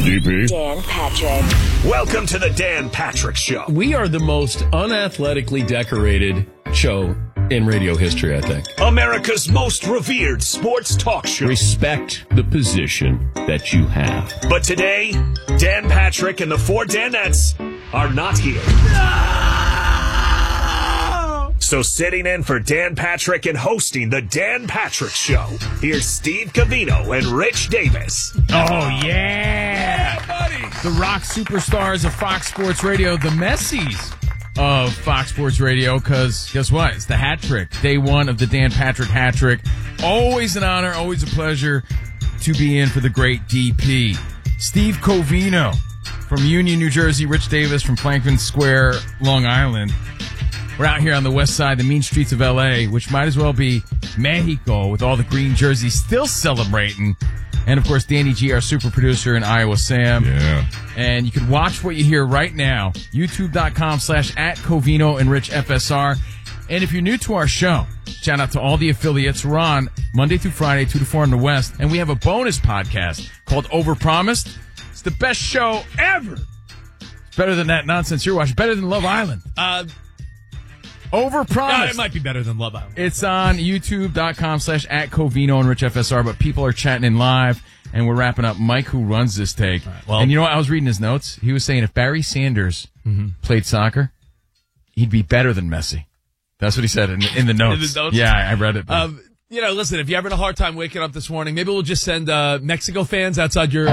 DP. Dan Patrick. Welcome to the Dan Patrick Show. We are the most unathletically decorated show in radio history, I think. America's most revered sports talk show. Respect the position that you have. But today, Dan Patrick and the four Danettes are not here. So sitting in for Dan Patrick and hosting the Dan Patrick Show, here's Steve Covino and Rich Davis. Oh, yeah. Buddy. The rock superstars of Fox Sports Radio, the Messies of Fox Sports Radio, because guess what? It's the hat trick. Day one of the Dan Patrick hat trick. Always an honor, always a pleasure to be in for the great DP. Steve Covino from Union, New Jersey. Rich Davis from Franklin Square, Long Island. We're out here on the west side, the mean streets of L.A., which might as well be Mexico with all the green jerseys still celebrating. And, of course, Danny G, our super producer, and Iowa Sam. Yeah. And you can watch what you hear right now, youtube.com/@Covino and Rich FSR. And if you're new to our show, shout out to all the affiliates. We're on Monday through Friday, 2 to 4 in the West. And we have a bonus podcast called Overpromised. It's the best show ever. It's better than that nonsense you're watching. Better than Love Island. Overpromised. Yeah, it might be better than Love Island. It's on youtube.com/@Covino and Rich FSR, but people are chatting in live, and we're wrapping up Mike, who runs this take. Right, well, and you know what? I was reading his notes. He was saying if Barry Sanders played soccer, he'd be better than Messi. That's what he said in the notes. In the notes? Yeah, I read it. Listen, if you're having a hard time waking up this morning, maybe we'll just send Mexico fans outside your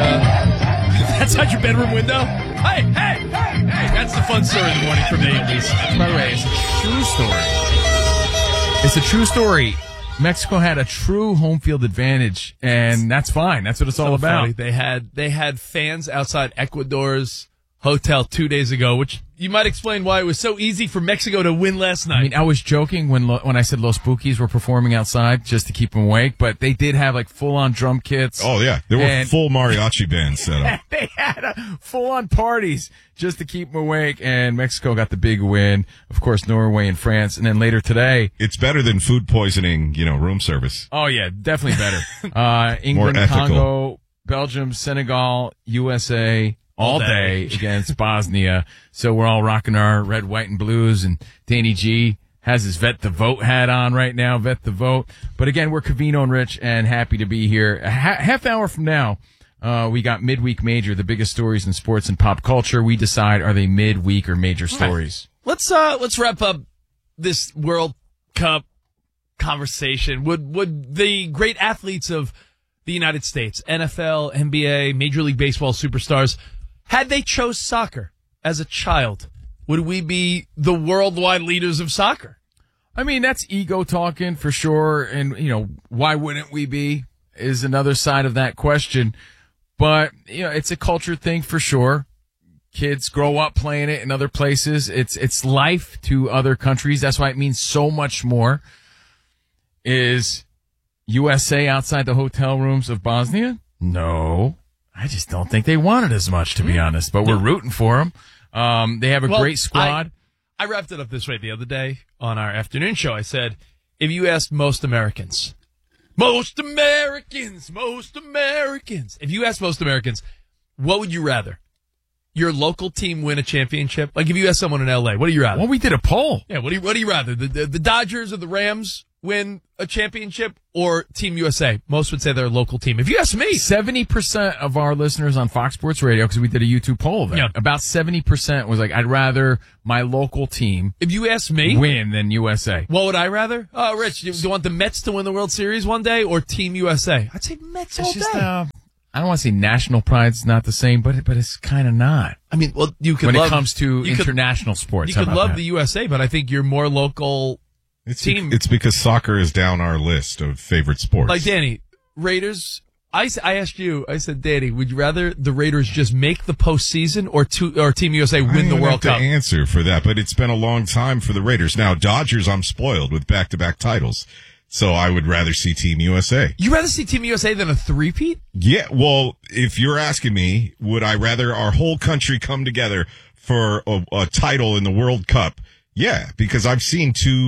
bedroom window. Hey, that's the fun story of the morning for me, at least. By the way, it's a true story. It's a true story. Mexico had a true home field advantage, and that's fine. That's what it's all about. Funny. They had fans outside Ecuador's hotel 2 days ago, which you might explain why it was so easy for Mexico to win last night. I mean, I was joking when I said Los Bukis were performing outside just to keep them awake, but they did have like full-on drum kits. Oh, yeah. There were full mariachi bands set up. They had full-on parties just to keep them awake, and Mexico got the big win. Of course, Norway and France, and then later today. It's better than food poisoning, room service. Oh, yeah, definitely better. England, More ethical. Congo, Belgium, Senegal, USA, all day against Bosnia. So we're all rocking our red, white, and blues, and Danny G has his Vet the Vote hat on right now, Vet the Vote. But again, we're Covino and Rich, and happy to be here. A half hour from now, we got Midweek Major, the biggest stories in sports and pop culture. We decide, are they midweek or major stories? Let's wrap up this World Cup conversation. Would the great athletes of the United States, NFL, NBA, Major League Baseball superstars, had they chose soccer as a child, would we be the worldwide leaders of soccer? I mean, that's ego talking for sure. And, why wouldn't we be is another side of that question. But, it's a culture thing for sure. Kids grow up playing it in other places. It's life to other countries. That's why it means so much more. Is USA outside the hotel rooms of Bosnia? No. I just don't think they want it as much, to be honest. But we're rooting for them. They have a great squad. I wrapped it up this way the other day on our afternoon show. I said, if you asked most Americans, if you asked most Americans, what would you rather? Your local team win a championship? Like if you asked someone in L.A., what do you rather? Well, we did a poll. Yeah, what do you rather? The Dodgers or the Rams win a championship, or Team USA? Most would say their local team. If you ask me, 70% of our listeners on Fox Sports Radio, because we did a YouTube poll there, about 70% was like, I'd rather my local team, if you ask me, win than USA. What would I rather? Oh, Rich, do you want the Mets to win the World Series one day, or Team USA? I'd say Mets all day. I don't want to say national pride's not the same, but it's kind of not. I mean, well, you could when it comes to international sports. You could love the USA, but I think you're more local. It's because soccer is down our list of favorite sports. Like Danny, Raiders. I asked you. I said, Danny, would you rather the Raiders just make the postseason or Team USA win the World Cup? I don't have to answer for that, but it's been a long time for the Raiders. Now, Dodgers, I'm spoiled with back-to-back titles, so I would rather see Team USA. You rather see Team USA than a three-peat? Yeah. Well, if you're asking me, would I rather our whole country come together for a title in the World Cup? Yeah, because I've seen two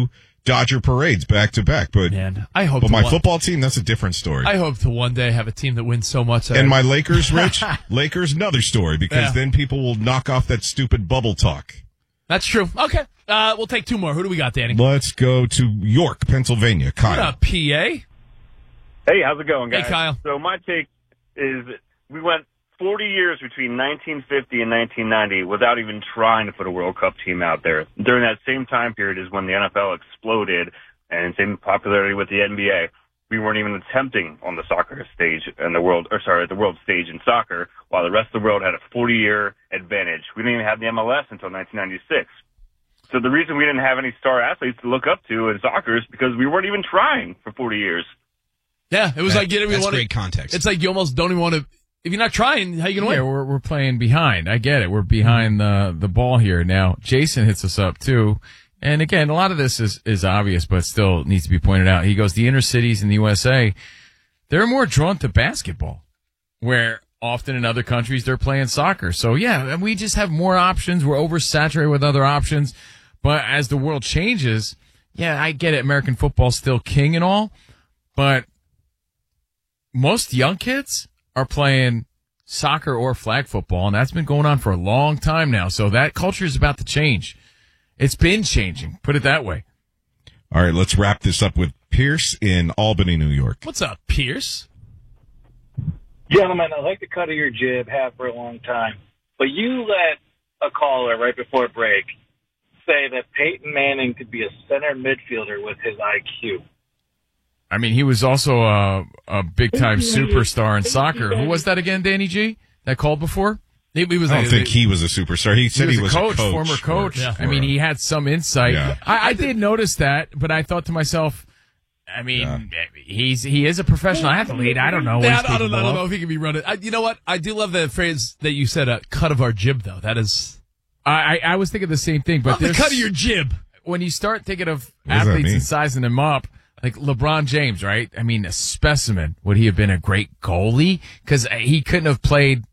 Dodger parades back to back. But Man, I hope. But my football team, that's a different story. I hope to one day have a team that wins so much. And my Lakers, Rich, Lakers, another story, because then people will knock off that stupid bubble talk. That's true. Okay. We'll take two more. Who do we got, Danny? Let's go to York, Pennsylvania. Kyle. What up, PA? Hey, how's it going, guys? Hey, Kyle. So my take is we went 40 years between 1950 and 1990 without even trying to put a World Cup team out there. During that same time period is when the NFL exploded, and same popularity with the NBA. We weren't even attempting on the soccer stage in the world stage in soccer, while the rest of the world had a 40-year advantage. We didn't even have the MLS until 1996. So the reason we didn't have any star athletes to look up to in soccer is because we weren't even trying for 40 years. Yeah, it was that's great context. It's like you almost don't even want to. If you're not trying, how you gonna win? Yeah, we're playing behind. I get it. We're behind the ball here now. Jason hits us up too. And again, a lot of this is obvious, but still needs to be pointed out. He goes, the inner cities in the USA, they're more drawn to basketball, where often in other countries they're playing soccer. So yeah, we just have more options. We're oversaturated with other options. But as the world changes, yeah, I get it. American football's still king and all, but most young kids are playing soccer or flag football, and that's been going on for a long time now. So that culture is about to change. It's been changing. Put it that way. All right, let's wrap this up with Pierce in Albany, New York. What's up, Pierce? Gentlemen, I like the cut of your jib, have for a long time. But you let a caller right before break say that Peyton Manning could be a center midfielder with his IQ. I mean, he was also a big-time superstar in soccer. Who was that again, Danny G? That called before? He was I don't think he was a superstar. He said he was a coach. Former coach. Yeah. I mean, he had some insight. Yeah. I did notice that, but I thought to myself, I mean, he is a professional athlete. I don't know. I don't know if he can be running. You know what? I do love the phrase that you said, cut of our jib, though. That is... I was thinking the same thing, but the cut of your jib. When you start thinking of What does that athletes mean? and sizing them up, like LeBron James, right? I mean, a specimen. Would he have been a great goalie? Because he couldn't have played...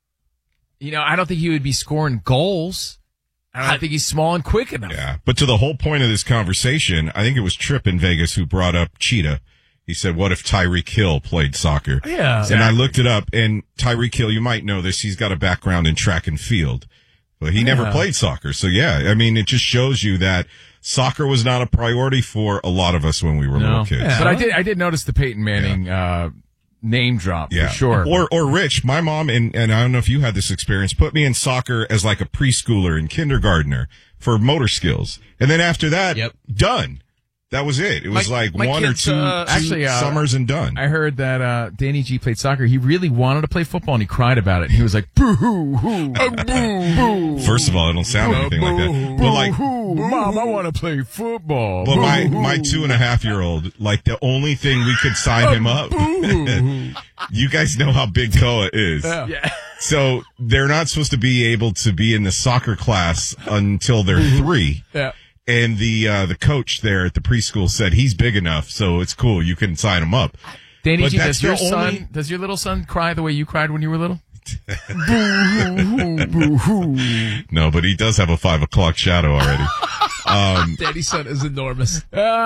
You know, I don't think he would be scoring goals. I don't think he's small and quick enough. Yeah, but to the whole point of this conversation, I think it was Tripp in Vegas who brought up Cheetah. He said, what if Tyreek Hill played soccer? Yeah. And I looked it up, and Tyreek Hill, you might know this, he's got a background in track and field. But he never played soccer. So, yeah, I mean, it just shows you that soccer was not a priority for a lot of us when we were little kids. Yeah. But I did notice the Peyton Manning name drop for sure. Or Rich, my mom, and I don't know if you had this experience, put me in soccer as like a preschooler and kindergartner for motor skills. And then after that, done. That was it. It was like one or two summers and done. I heard that Danny G played soccer. He really wanted to play football, and he cried about it. And he was like, boo-hoo-hoo, boo-hoo. First of all, it don't sound anything like that. But like, Mom, I want to play football. Well, my 2.5-year-old, like the only thing we could sign him up. You guys know how big Koa is. Yeah. So they're not supposed to be able to be in the soccer class until they're 3. Yeah. And the coach there at the preschool said he's big enough, so it's cool. You can sign him up. Danny But G, that's does your little son cry the way you cried when you were little? Boo-hoo, boo-hoo. No, but he does have a 5 o'clock shadow already. Daddy's son is enormous.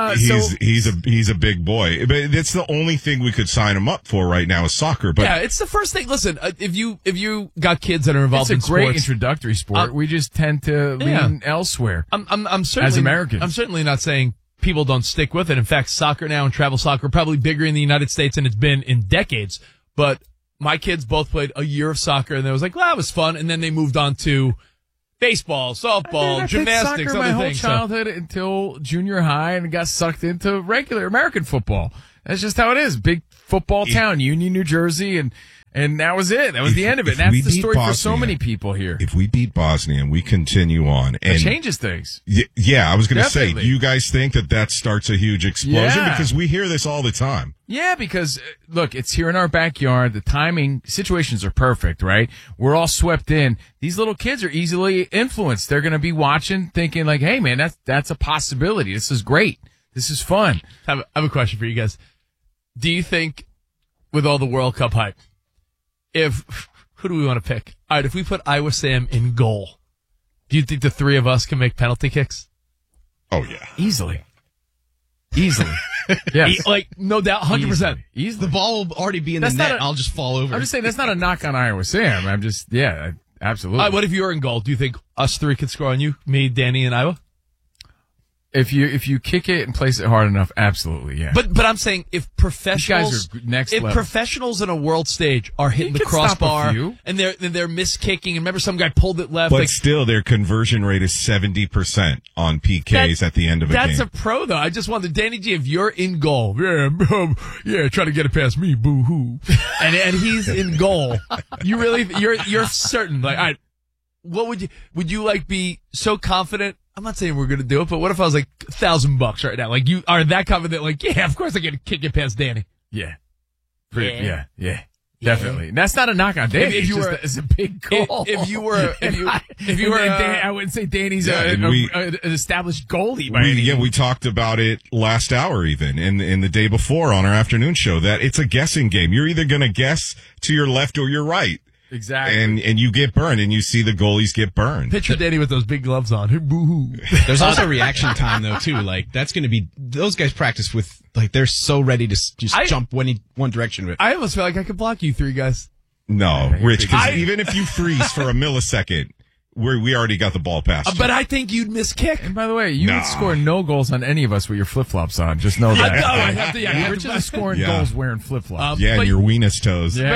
He's a big boy, but it's the only thing we could sign him up for right now is soccer. But yeah, it's the first thing. Listen, if you got kids that are involved in it's a great sports, introductory sport. We just tend to lean elsewhere. I'm certainly as Americans. I'm certainly not saying people don't stick with it. In fact, soccer now and travel soccer are probably bigger in the United States than it's been in decades. But my kids both played a year of soccer, and they was like, well, that was fun. And then they moved on to baseball, softball, gymnastics, soccer my other whole things. childhood until junior high, and got sucked into regular American football. That's just how it is. Big football town, Union, New Jersey, and that was it. That was the end of it. And that's the story for so many people here. If we beat Bosnia and we continue on, and It changes things. yeah, I was going to say, Definitely. do you guys think that starts a huge explosion? Yeah. Because we hear this all the time. Yeah, because look, it's here in our backyard. The timing situations are perfect, right? We're all swept in. These little kids are easily influenced. They're going to be watching, thinking like, "Hey, man, that's a possibility. This is great. This is fun." I have a question for you guys. Do you think, with all the World Cup hype, who do we want to pick? All right, if we put Iowa Sam in goal, do you think the three of us can make penalty kicks? Oh yeah, Easily. Easily. Yes. Like, no doubt, 100%. Easily. The ball will already be in the net. I'll just fall over. I'm just saying that's not a knock on Iowa Sam. I'm just, absolutely. What if you were in goal? Do you think us three could score on you? Me, Danny, and Iowa? If you kick it and place it hard enough, absolutely, yeah. But I'm saying if professionals, you guys are next level. Professionals in a world stage are hitting the crossbar and they're miss kicking, and remember some guy pulled it left. But still, their conversion rate is 70% on PKs at the end of a game. That's a pro, though. I just wondered, Danny G, if you're in goal, trying to get it past me, boo hoo, and he's in goal, you're certain, like, all right, what would you like be so confident? I'm not saying we're going to do it, but what if I was like $1,000 right now? Like, you are that confident, like, yeah, of course I can kick it past Danny. Yeah. Definitely. That's not a knock on Danny. It's a big goal. If you were, I wouldn't say Danny's an established goalie. We talked about it last hour even, in the day before on our afternoon show, that it's a guessing game. You're either going to guess to your left or your right. Exactly. And you get burned, and you see the goalies get burned. Picture Danny with those big gloves on. Boo-hoo. There's also reaction time, though, too. Like, that's going to be, those guys practice with, like, they're so ready to just jump one direction with. I almost feel like I could block you three guys. No, Rich, because even if you freeze for a millisecond, we already got the ball past you. But I think you'd miss kick. And by the way, you would score no goals on any of us with your flip-flops on. Just know that. Rich is scoring goals wearing flip-flops. And your weenus toes. Yeah.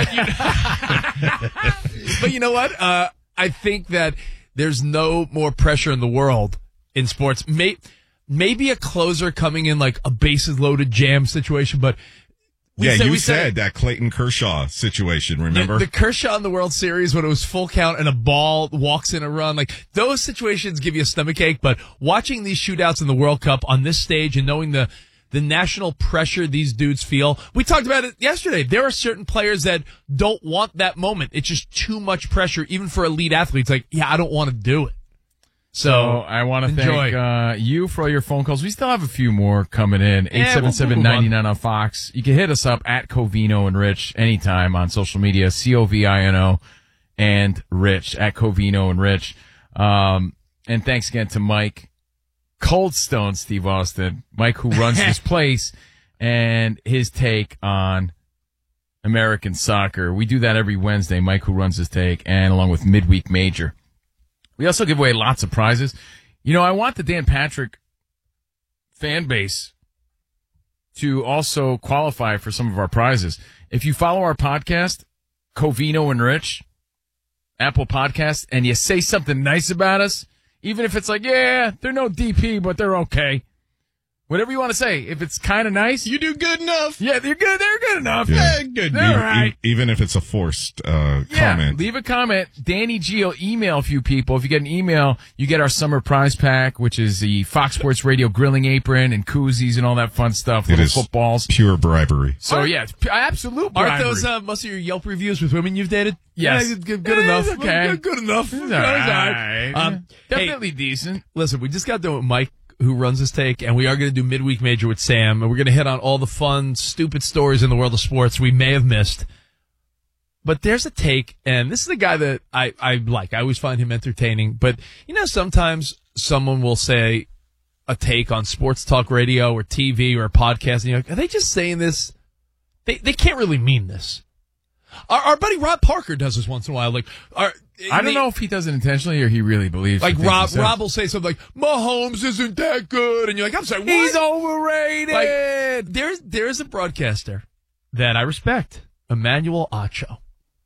But you know what? I think that there's no more pressure in the world in sports. Maybe a closer coming in like a bases-loaded jam situation, but you said that Clayton Kershaw situation, remember? The Kershaw in the World Series when it was full count and a ball walks in a run. Like, those situations give you a stomachache, but watching these shootouts in the World Cup on this stage and knowing the national pressure these dudes feel. We talked about it yesterday. There are certain players that don't want that moment. It's just too much pressure, even for elite athletes. Like, I don't want to do it. So I want to thank you for all your phone calls. We still have a few more coming in. 877-99 on Fox. You can hit us up at Covino and Rich anytime on social media. Covino and Rich at Covino and Rich. And thanks again to Mike Coldstone, Steve Austin, Mike who runs this place, and his take on American soccer. We do that every Wednesday. Mike who runs his take, and along with Midweek Major. We also give away lots of prizes. You know, I want the Dan Patrick fan base to also qualify for some of our prizes. If you follow our podcast, Covino and Rich, Apple Podcasts, and you say something nice about us, even if it's like, they're no DP, but they're okay. Whatever you want to say. If it's kind of nice. You do good enough. Yeah, they're good. They're good enough. Yeah. Good. They're right. Even if it's a forced comment. Leave a comment. Danny G will email a few people. If you get an email, you get our summer prize pack, which is the Fox Sports Radio grilling apron and koozies and all that fun stuff. It is footballs. Pure bribery. So, it's absolute bribery. Aren't those most of your Yelp reviews with women you've dated? Yes. Good enough. Okay. Good enough. All right. Definitely decent. Listen, we just got done with Mike, who runs this take, and we are going to do Midweek Major with Sam, and we're going to hit on all the fun, stupid stories in the world of sports we may have missed. But there's a take, and this is a guy that I like. I always find him entertaining. But, sometimes someone will say a take on sports talk radio or TV or a podcast, and you're like, are they just saying this? They can't really mean this. Our buddy Rob Parker does this once in a while. Like, I don't know if he does it intentionally or he really believes. Like Rob will say something like, "Mahomes isn't that good," and you're like, "I'm sorry, what? He's overrated." Like, there's a broadcaster that I respect, Emmanuel Acho,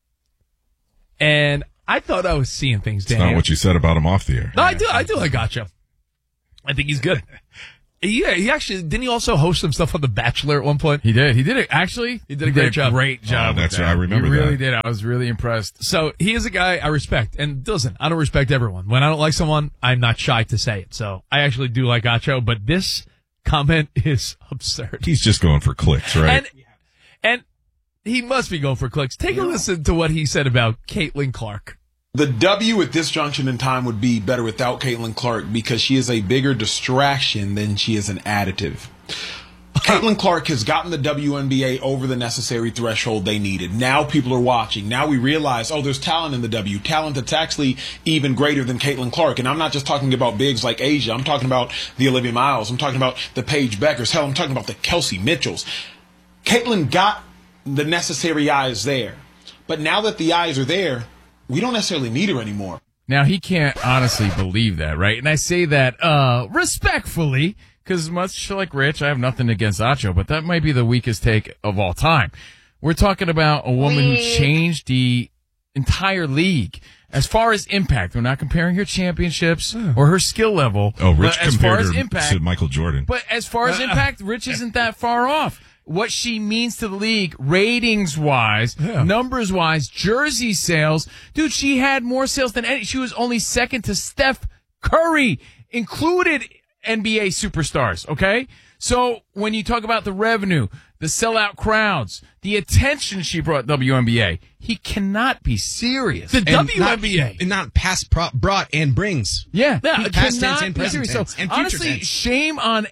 and I thought I was seeing things. It's not what you said about him off the air. No, I do like Acho. I think he's good. He actually, didn't he also host some stuff on The Bachelor at one point? He did it. Actually, he did a great job. Great job. That's right. I remember that. He really did. I was really impressed. So he is a guy I respect. And listen, I don't respect everyone. When I don't like someone, I'm not shy to say it. So I actually do like Acho, but this comment is absurd. He's just going for clicks, right? And he must be going for clicks. Take a listen to what he said about Caitlin Clark. The W at this junction in time would be better without Caitlin Clark because she is a bigger distraction than she is an additive. Caitlin Clark has gotten the WNBA over the necessary threshold they needed. Now people are watching. Now we realize, there's talent in the W. Talent that's actually even greater than Caitlin Clark. And I'm not just talking about bigs like Asia. I'm talking about the Olivia Miles. I'm talking about the Paige Beckers. Hell, I'm talking about the Kelsey Mitchells. Caitlin got the necessary eyes there. But now that the eyes are there, we don't necessarily need her anymore. Now, he can't honestly believe that, right? And I say that respectfully, because much like Rich, I have nothing against Acho, but that might be the weakest take of all time. We're talking about a woman who changed the entire league. As far as impact, we're not comparing her championships or her skill level. Oh, Rich as far compared as her impact, to Michael Jordan. But as far as impact, Rich isn't that far off. What she means to the league, ratings-wise, numbers-wise, jersey sales. Dude, she had more sales than any. She was only second to Steph Curry, included NBA superstars, okay? So when you talk about the revenue, the sellout crowds, the attention she brought WNBA, he cannot be serious. The WNBA. Not past brought and brings. Yeah. Past tense and present tense. So, and future honestly, tense. shame on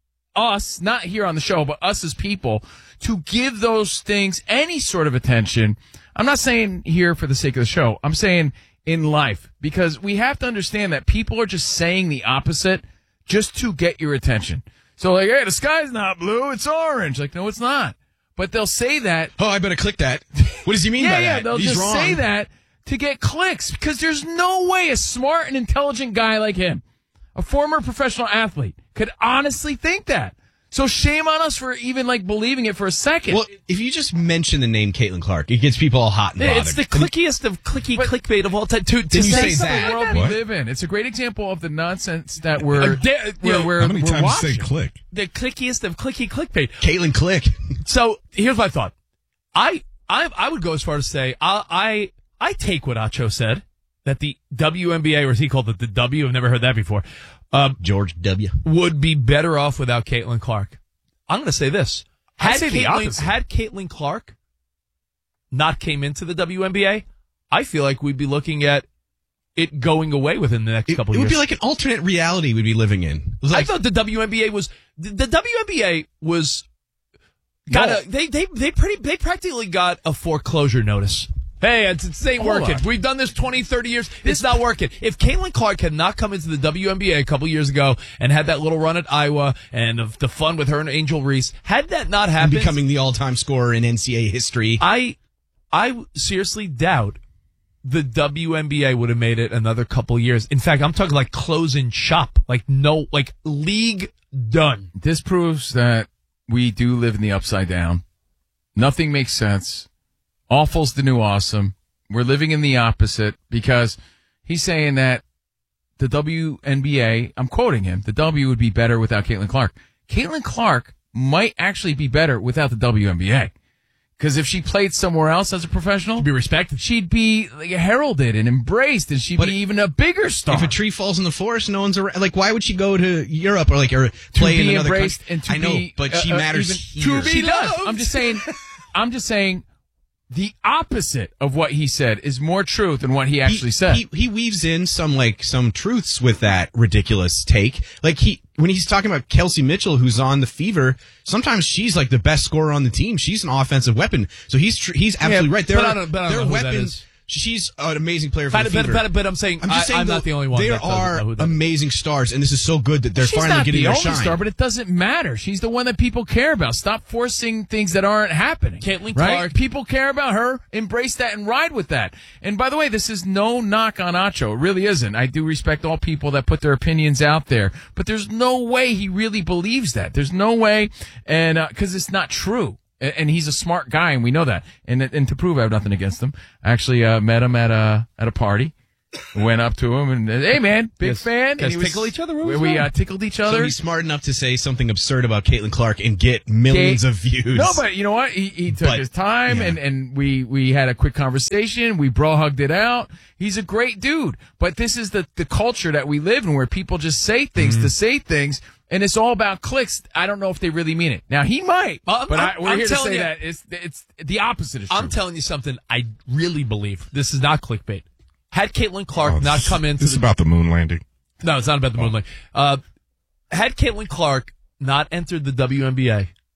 us, not here on the show, but us as people, to give those things any sort of attention. I'm not saying here for the sake of the show. I'm saying in life, because we have to understand that people are just saying the opposite just to get your attention. So like, hey, the sky's not blue, it's orange. Like, no, it's not. But they'll say that. Oh, I better click that. What does he mean by that? Yeah, they'll He's just wrong. say that to get clicks, because there's no way a smart and intelligent guy like him, a former professional athlete, could honestly think that. So shame on us for even believing it for a second. Well, if you just mention the name Caitlin Clark, it gets people all hot and bothered. It's the clickiest of clickbait of all time. To you say say that? The world we live in. It's a great example of the nonsense that we're How many times watching. say click? The clickiest of clickbait. Caitlin Click. So here's my thought. I would go as far as to say I take what Acho said, that the WNBA, or as he called it, the W. I've never heard that before. George W. Would be better off without Caitlin Clark. I'm going to say this. Had Caitlin Clark not came into the WNBA, I feel like we'd be looking at it going away within the next couple of years. It would be like an alternate reality we'd be living in. I thought the WNBA was they practically got a foreclosure notice. Hey, it ain't working. We've done this 20, 30 years. It's not working. If Caitlin Clark had not come into the WNBA a couple years ago and had that little run at Iowa and the fun with her and Angel Reese, had that not happened, and becoming the all-time scorer in NCAA history, I seriously doubt the WNBA would have made it another couple years. In fact, I'm talking like closing shop, league done. This proves that we do live in the upside down. Nothing makes sense. Awful's the new awesome. We're living in the opposite, because he's saying that the WNBA, I'm quoting him, the W would be better without Caitlin Clark. Caitlin Clark might actually be better without the WNBA. Because if she played somewhere else as a professional, she'd be respected. She'd be heralded and embraced, and she'd be even a bigger star. If a tree falls in the forest, no one's around. Like, why would she go to Europe or play in another country? And to I know, be, but she matters here. She does. I'm just saying. The opposite of what he said is more truth than what he actually said. He weaves in some truths with that ridiculous take. When he's talking about Kelsey Mitchell, who's on the Fever, sometimes she's like the best scorer on the team. She's an offensive weapon. So he's absolutely right. But I don't know who that is. She's an amazing player for the Fever. But I'm saying, I'm not the only one. There are amazing stars, and this is so good that they're finally getting their shine. She's not the only star, but it doesn't matter. She's the one that people care about. Stop forcing things that aren't happening. Caitlin Clark. People care about her. Embrace that and ride with that. And by the way, this is no knock on Acho. It really isn't. I do respect all people that put their opinions out there, but there's no way he really believes that. There's no way, and because it's not true. And he's a smart guy, and we know that. And to prove I have nothing against him, I actually met him at a party. Went up to him and, hey man, big fan. And tickle each other. We tickled each other. So he's smart enough to say something absurd about Caitlin Clark and get millions of views. No, but you know what? He took his time, and we had a quick conversation. We bro-hugged it out. He's a great dude. But this is the culture that we live in, where people just say things to say things. And it's all about clicks. I don't know if they really mean it. Now, he might, but we're here to say that it's the opposite is true. I'm telling you something I really believe. This is not clickbait. Had Caitlin Clark not come into this is about the moon landing. No, it's not about the moon landing. Had Caitlin Clark not entered the WNBA,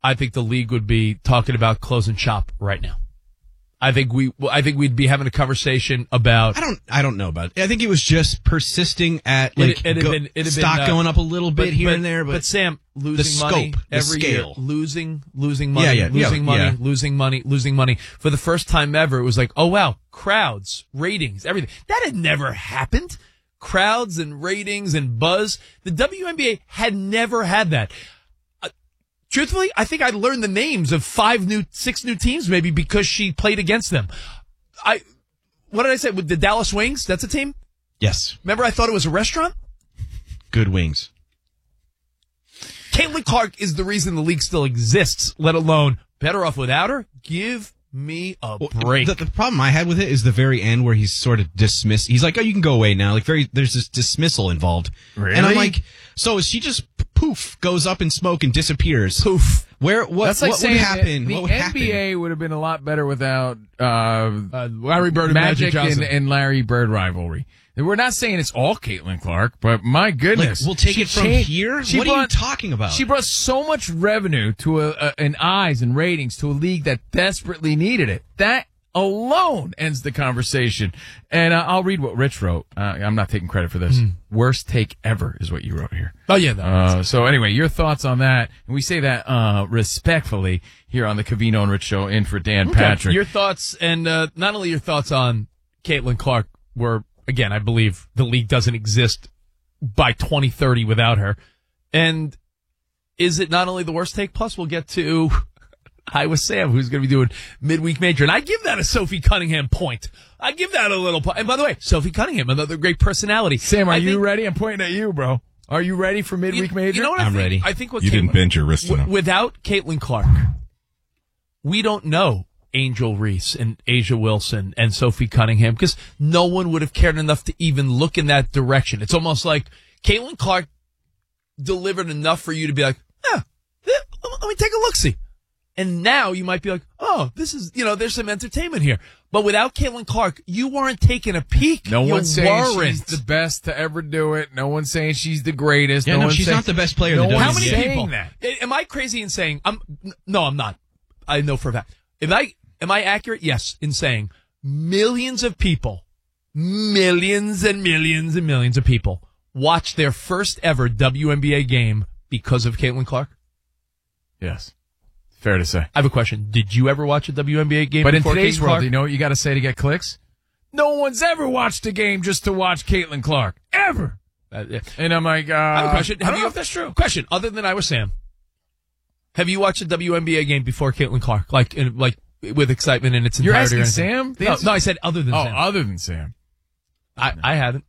I think the league would be talking about closing shop right now. I think we'd be having a conversation about. I don't know about it. I think it was just persisting at stock going up a little bit here and there. But Sam, losing money every year, losing money, losing money. For the first time ever, it was like, oh wow, crowds, ratings, everything. That had never happened. Crowds and ratings and buzz. The WNBA had never had that. Truthfully, I think I learned the names of 6 new teams maybe because she played against them. What did I say? With the Dallas Wings? That's a team? Yes. Remember I thought it was a restaurant? Good wings. Caitlin Clark is the reason the league still exists, let alone better off without her. Give me a break. The problem I had with it is the very end where he's sort of dismissed. He's like, oh, you can go away now. Like there's this dismissal involved. Really? And I'm like, so is she just poof, goes up in smoke and disappears? Poof. That's like what would happen? The NBA would have been a lot better without Larry Bird and Magic Johnson. and Larry Bird rivalry. We're not saying it's all Caitlin Clark, but my goodness. We'll take it from here? What are you talking about? She brought so much revenue to and eyes and ratings to a league that desperately needed it. That alone ends the conversation. And I'll read what Rich wrote. I'm not taking credit for this. Worst take ever is what you wrote here. Oh, yeah. So anyway, your thoughts on that. And we say that respectfully here on the Covino and Rich Show in for Dan Patrick. Your thoughts, and not only your thoughts on Caitlin Clark were, again, I believe the league doesn't exist by 2030 without her. And is it not only the worst take? Plus, we'll get to Iowa Sam, who's going to be doing midweek major. And I give that a Sophie Cunningham point. I give that a little point. And by the way, Sophie Cunningham, another great personality. Sam, are you ready? I'm pointing at you, bro. Are you ready for midweek major? You know what I'm ready. I think what you didn't bend your wrist enough. Without Caitlin Clark, we don't know Angel Reese and Asia Wilson and Sophie Cunningham because no one would have cared enough to even look in that direction. It's almost like Caitlin Clark delivered enough for you to be like, let me take a look-see. And now you might be like, oh, this is, there's some entertainment here. But without Caitlin Clark, you weren't taking a peek. No one's saying she's the best to ever do it. No one's saying she's the greatest. Yeah, she's not the best player in the WNBA. How many people? That? Am I crazy in saying, no, I'm not. I know for a fact. Am I accurate? Yes, in saying millions of people, millions and millions and millions of people watched their first ever WNBA game because of Caitlin Clark? Yes. Fair to say. I have a question. Did you ever watch a WNBA game but before in today's Caitlin world, Clark? you know what you got to say to get clicks? No one's ever watched a game just to watch Caitlin Clark. Ever. And I'm like, I have a question. I don't know if that's true. Question. Other than Iowa Sam, have you watched a WNBA game before Caitlin Clark? Like with excitement in its entirety? You're asking Sam? No, I said other than Sam. Oh, other than Sam. I haven't.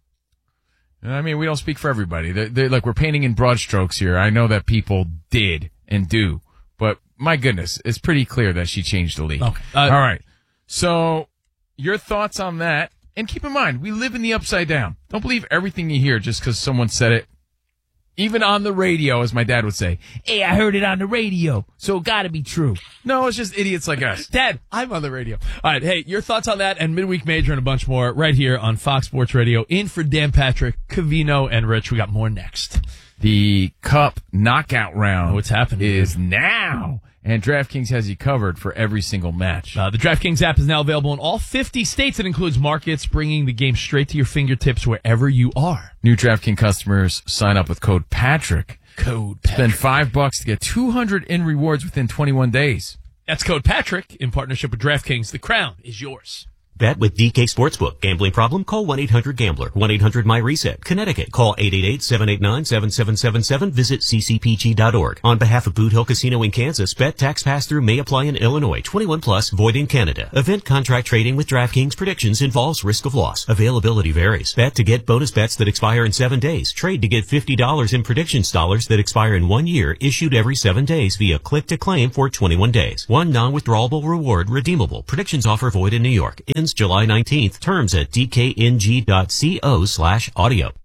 I mean, we don't speak for everybody. Like, we're painting in broad strokes here. I know that people did and do, but my goodness, it's pretty clear that she changed the league. Okay. All right. So, your thoughts on that? And keep in mind, we live in the upside down. Don't believe everything you hear just because someone said it. Even on the radio, as my dad would say. Hey, I heard it on the radio, so it gotta be true. No, it's just idiots like us. Dad, I'm on the radio. All right, hey, your thoughts on that and midweek major and a bunch more right here on Fox Sports Radio. In for Dan Patrick, Covino, and Rich. We got more next. The Cup knockout round. What's happening is now. And DraftKings has you covered for every single match. The DraftKings app is now available in all 50 states. It includes markets, bringing the game straight to your fingertips wherever you are. New DraftKings customers sign up with code Patrick. Spend $5 to get $200 in rewards within 21 days. That's code Patrick in partnership with DraftKings. The crown is yours. Bet with DK Sportsbook. Gambling problem? Call 1-800-GAMBLER. 1-800-MyReset. Connecticut. Call 888-789-7777. Visit ccpg.org. On behalf of Boot Hill Casino in Kansas, bet tax pass-through may apply in Illinois. 21 plus, void in Canada. Event contract trading with DraftKings predictions involves risk of loss. Availability varies. Bet to get bonus bets that expire in 7 days. Trade to get $50 in predictions dollars that expire in 1 year, issued every 7 days via click to claim for 21 days. One non-withdrawable reward redeemable. Predictions offer void in New York. Ends July 19th. Terms at dkng.co/audio.